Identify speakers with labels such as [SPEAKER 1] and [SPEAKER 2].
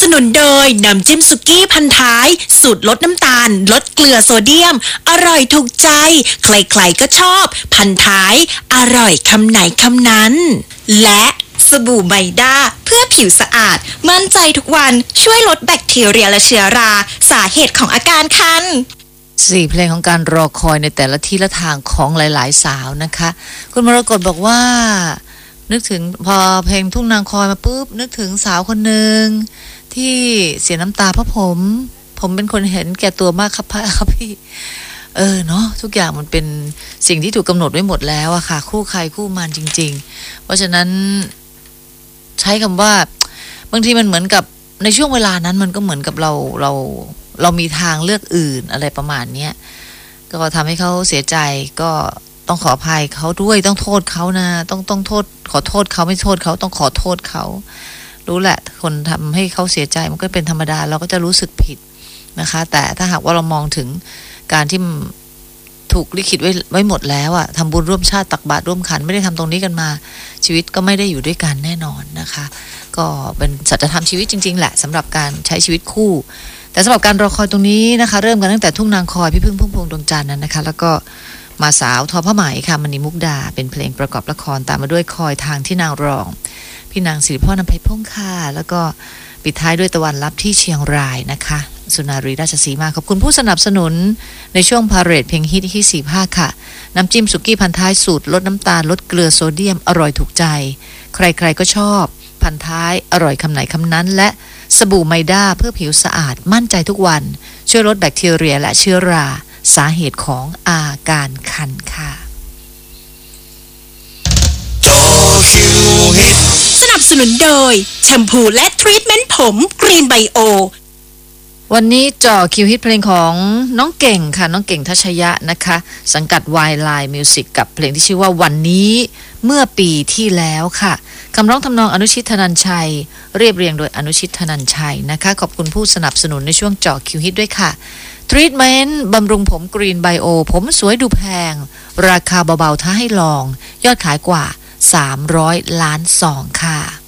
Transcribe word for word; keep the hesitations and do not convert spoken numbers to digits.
[SPEAKER 1] นุนโดยน้ำจิ้มสุกี้พันท้ายสูตรลดน้ำตาลลดเกลือโซเดียมอร่อยถูกใจใครๆก็ชอบพันท้ายอร่อยคำไหนคำนั้นและสบู่ไมด้าเพื่อผิวสะอาดมั่นใจทุกวันช่วยลดแบคทีเรียและเชื้อราสาเหตุของอาการคัน
[SPEAKER 2] สี่เพลงของการรอคอยในแต่ละที่ละทางของหลายๆสาวนะคะคุณมรกตบอกว่านึกถึงพอเพลงทุ่งนางคอยมาปุ๊บนึกถึงสาวคนหนึ่งที่เสียน้ำตาเพราะผมผมเป็นคนเห็นแก่ตัวมากครับพ่อครับพี่เออเนาะทุกอย่างมันเป็นสิ่งที่ถูกกำหนดไว้หมดแล้วอะค่ะคู่ใครคู่มันจริงๆเพราะฉะนั้นใช้คำว่าบางทีมันเหมือนกับในช่วงเวลานั้นมันก็เหมือนกับเราเราเรามีทางเลือกอื่นอะไรประมาณเนี้ยก็ทำให้เขาเสียใจก็ต้องขออภัยเขาด้วยต้องโทษเขานะต้องต้องโทษขอโทษเขาไม่โทษเขาต้องขอโทษเขารู้แหละคนทำให้เขาเสียใจมันก็เป็นธรรมดาเราก็จะรู้สึกผิดนะคะแต่ถ้าหากว่าเรามองถึงการที่ถูกลิขิตไว้ไว้หมดแล้วอะทำบุญร่วมชาติตักบาตรร่วมขันไม่ได้ทำตรงนี้กันมาชีวิตก็ไม่ได้อยู่ด้วยกันแน่นอนนะคะก็เป็นสัจธรรมชีวิตจริงๆแหละสำหรับการใช้ชีวิตคู่แต่สำหรับการรอคอยตรงนี้นะคะเริ่มกันตั้งแต่ทุ่งนางคอยพี่พึ่งพุ่มพวงดวงจันทร์นั้นนะคะแล้วก็มาสาวทอผ้าไหมค่ะมณีมุกดาเป็นเพลงประกอบละครตามมาด้วยคอยทางที่นางรองพี่นางสิริพรนำไพพงค์ค่ะแล้วก็ปิดท้ายด้วยตะวันลับที่เชียงรายนะคะสุนารีราชสีมาขอบคุณผู้สนับสนุนในช่วงพาเหรดเพลงฮิตที่สี่ภาคค่ะน้ำจิ้มสุกี้พันท้ายสูตรลดน้ำตาลลดเกลือโซเดียมอร่อยถูกใจใครๆก็ชอบพันท้ายอร่อยคำไหนคำนั้นและสบู่ไมด้าเพื่อผิวสะอาดมั่นใจทุกวันช่วยลดแบคทีเรียและเชื้อราสาเหตุของอาการคันค่ะ
[SPEAKER 1] สนับสนุนโดยแชมพูและทรีทเมนต์ผมกรีนไบโอ
[SPEAKER 2] วันนี้จ่อคิวฮิตเพลงของน้องเก่งค่ะน้องเก่งทัชยะนะคะสังกัด Wild Line Music กับเพลงที่ชื่อว่าวันนี้เมื่อปีที่แล้วค่ะคำร้องทำนองอนุชิตธนัญชัยเรียบเรียงโดยอนุชิตธนัญชัยนะคะขอบคุณผู้สนับสนุนในช่วงจ่อคิวฮิตด้วยค่ะทรีทเมนต์บำรุงผมกรีนไบโอผมสวยดูแพงราคาเบาๆถ้าให้ลองยอดขายกว่าสามร้อยล้านซองค่ะ